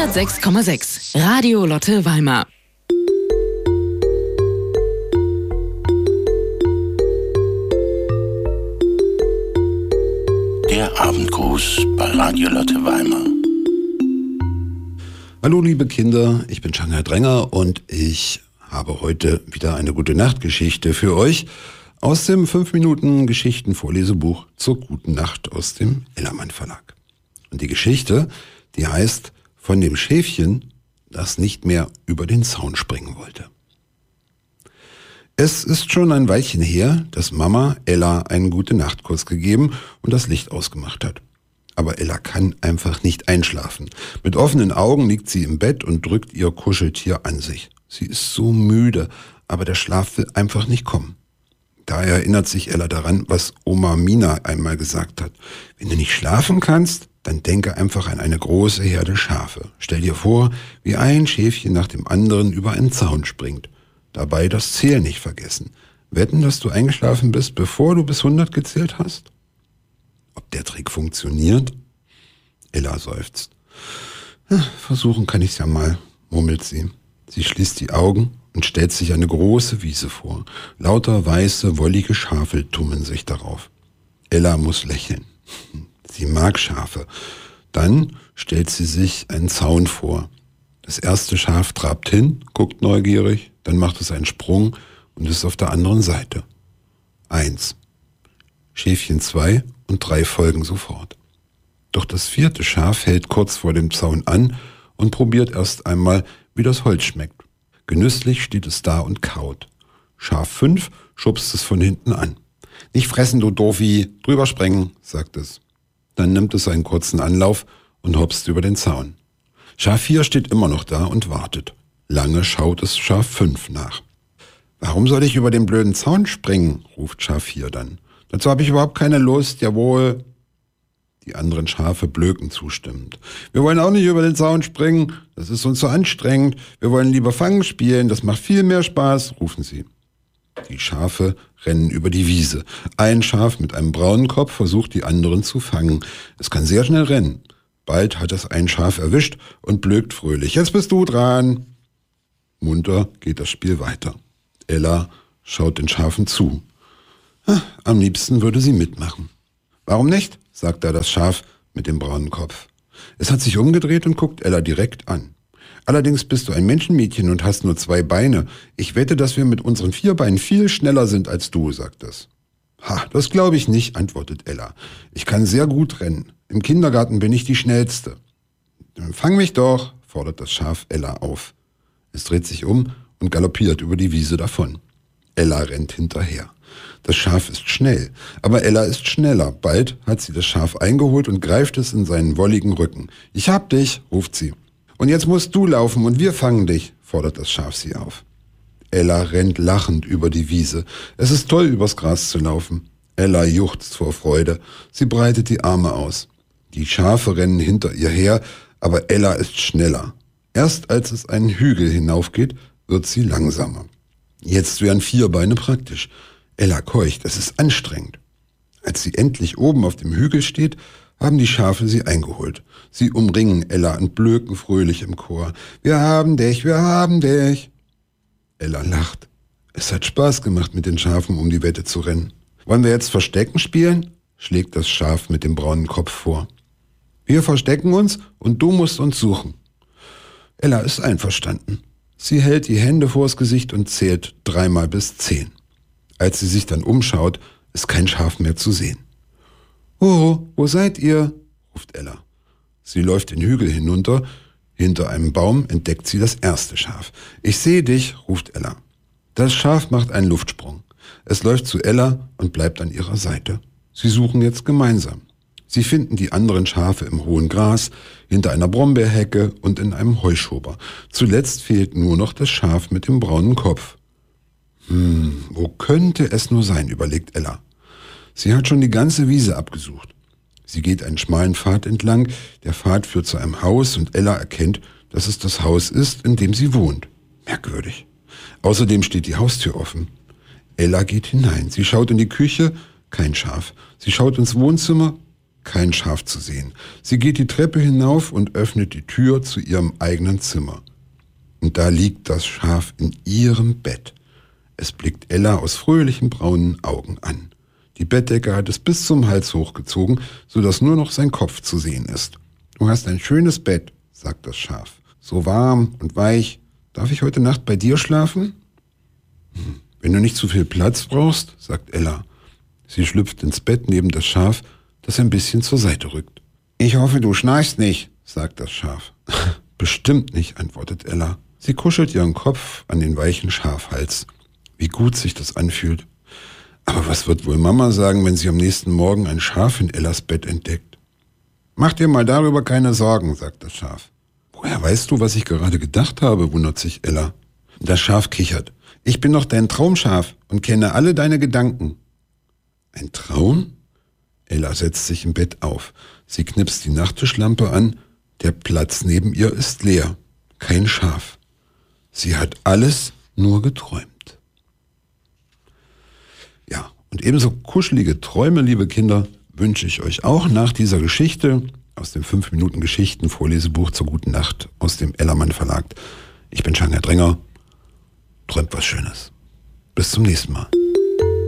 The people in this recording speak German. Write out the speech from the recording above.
106,6. Radio Lotte Weimar. Der Abendgruß bei Radio Lotte Weimar. Hallo liebe Kinder, ich bin Shanghai Dränger und ich habe heute wieder eine Gute-Nacht-Geschichte für euch aus dem 5-Minuten-Geschichten-Vorlesebuch zur Guten Nacht aus dem Ellermann Verlag. Und die Geschichte, die heißt von dem Schäfchen, das nicht mehr über den Zaun springen wollte. Es ist schon ein Weilchen her, dass Mama Ella einen Gute-Nacht-Kuss gegeben und das Licht ausgemacht hat. Aber Ella kann einfach nicht einschlafen. Mit offenen Augen liegt sie im Bett und drückt ihr Kuscheltier an sich. Sie ist so müde, aber der Schlaf will einfach nicht kommen. Daher erinnert sich Ella daran, was Oma Mina einmal gesagt hat. Wenn du nicht schlafen kannst, dann denke einfach an eine große Herde Schafe. Stell dir vor, wie ein Schäfchen nach dem anderen über einen Zaun springt. Dabei das Zählen nicht vergessen. Wetten, dass du eingeschlafen bist, bevor du bis 100 gezählt hast? Ob der Trick funktioniert? Ella seufzt. Versuchen kann ich's ja mal, murmelt sie. Sie schließt die Augen und stellt sich eine große Wiese vor. Lauter weiße, wollige Schafe tummeln sich darauf. Ella muss lächeln. Sie mag Schafe. Dann stellt sie sich einen Zaun vor. Das erste Schaf trabt hin, guckt neugierig, dann macht es einen Sprung und ist auf der anderen Seite. 1. Schäfchen 2 und 3 folgen sofort. Doch das 4. Schaf hält kurz vor dem Zaun an und probiert erst einmal, wie das Holz schmeckt. Genüsslich steht es da und kaut. Schaf 5 schubst es von hinten an. Nicht fressen, du Doofi, drüber sprengen, sagt es. Dann nimmt es einen kurzen Anlauf und hopst über den Zaun. Schaf 4 steht immer noch da und wartet. Lange schaut es Schaf 5 nach. Warum soll ich über den blöden Zaun springen, ruft Schaf 4 dann. Dazu habe ich überhaupt keine Lust, jawohl. Die anderen Schafe blöken zustimmend. Wir wollen auch nicht über den Zaun springen, das ist uns so anstrengend. Wir wollen lieber Fangen spielen, das macht viel mehr Spaß, rufen sie. Die Schafe rennen über die Wiese. Ein Schaf mit einem braunen Kopf versucht, die anderen zu fangen. Es kann sehr schnell rennen. Bald hat es ein Schaf erwischt und blökt fröhlich. Jetzt bist du dran. Munter geht das Spiel weiter. Ella schaut den Schafen zu. Am liebsten würde sie mitmachen. Warum nicht? Sagt da das Schaf mit dem braunen Kopf. Es hat sich umgedreht und guckt Ella direkt an. Allerdings bist du ein Menschenmädchen und hast nur 2 Beine. Ich wette, dass wir mit unseren 4 Beinen viel schneller sind als du, sagt es. Das glaube ich nicht, antwortet Ella. Ich kann sehr gut rennen. Im Kindergarten bin ich die Schnellste. Fang mich doch, fordert das Schaf Ella auf. Es dreht sich um und galoppiert über die Wiese davon. Ella rennt hinterher. Das Schaf ist schnell, aber Ella ist schneller. Bald hat sie das Schaf eingeholt und greift es in seinen wolligen Rücken. Ich hab dich, ruft sie. Und jetzt musst du laufen und wir fangen dich, fordert das Schaf sie auf. Ella rennt lachend über die Wiese. Es ist toll, übers Gras zu laufen. Ella juchzt vor Freude. Sie breitet die Arme aus. Die Schafe rennen hinter ihr her, aber Ella ist schneller. Erst als es einen Hügel hinaufgeht, wird sie langsamer. Jetzt wären 4 Beine praktisch. Ella keucht, es ist anstrengend. Als sie endlich oben auf dem Hügel steht, haben die Schafe sie eingeholt. Sie umringen Ella und blöken fröhlich im Chor. Wir haben dich, wir haben dich. Ella lacht. Es hat Spaß gemacht, mit den Schafen um die Wette zu rennen. Wollen wir jetzt Verstecken spielen? Schlägt das Schaf mit dem braunen Kopf vor. Wir verstecken uns und du musst uns suchen. Ella ist einverstanden. Sie hält die Hände vors Gesicht und zählt 3-mal bis 10. Als sie sich dann umschaut, ist kein Schaf mehr zu sehen. Oh, wo seid ihr? Ruft Ella. Sie läuft den Hügel hinunter. Hinter einem Baum entdeckt sie das erste Schaf. Ich sehe dich, ruft Ella. Das Schaf macht einen Luftsprung. Es läuft zu Ella und bleibt an ihrer Seite. Sie suchen jetzt gemeinsam. Sie finden die anderen Schafe im hohen Gras, hinter einer Brombeerhecke und in einem Heuschober. Zuletzt fehlt nur noch das Schaf mit dem braunen Kopf. Wo könnte es nur sein, überlegt Ella. Sie hat schon die ganze Wiese abgesucht. Sie geht einen schmalen Pfad entlang, der Pfad führt zu einem Haus und Ella erkennt, dass es das Haus ist, in dem sie wohnt. Merkwürdig. Außerdem steht die Haustür offen. Ella geht hinein. Sie schaut in die Küche, kein Schaf. Sie schaut ins Wohnzimmer, kein Schaf zu sehen. Sie geht die Treppe hinauf und öffnet die Tür zu ihrem eigenen Zimmer. Und da liegt das Schaf in ihrem Bett. Es blickt Ella aus fröhlichen braunen Augen an. Die Bettdecke hat es bis zum Hals hochgezogen, sodass nur noch sein Kopf zu sehen ist. »Du hast ein schönes Bett«, sagt das Schaf. »So warm und weich. Darf ich heute Nacht bei dir schlafen?« »Wenn du nicht zu viel Platz brauchst«, sagt Ella. Sie schlüpft ins Bett neben das Schaf, das ein bisschen zur Seite rückt. »Ich hoffe, du schnarchst nicht«, sagt das Schaf. »Bestimmt nicht«, antwortet Ella. Sie kuschelt ihren Kopf an den weichen Schafhals. Wie gut sich das anfühlt. Aber was wird wohl Mama sagen, wenn sie am nächsten Morgen ein Schaf in Ellas Bett entdeckt? »Mach dir mal darüber keine Sorgen«, sagt das Schaf. »Woher weißt du, was ich gerade gedacht habe?«, wundert sich Ella. Das Schaf kichert. »Ich bin doch dein Traumschaf und kenne alle deine Gedanken.« »Ein Traum?« Ella setzt sich im Bett auf. Sie knipst die Nachttischlampe an. Der Platz neben ihr ist leer. Kein Schaf. Sie hat alles nur geträumt. Ja, und ebenso kuschelige Träume, liebe Kinder, wünsche ich euch auch nach dieser Geschichte aus dem 5-Minuten-Geschichten-Vorlesebuch zur guten Nacht aus dem Ellermann Verlag. Ich bin Jean-Gerd Ringer. Träumt was Schönes. Bis zum nächsten Mal.